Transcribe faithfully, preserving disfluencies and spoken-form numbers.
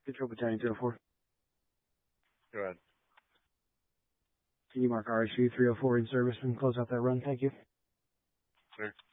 Control Battalion three oh four. Go ahead. Can you mark R S U three oh four in service and close out that run? Thank you. Clear.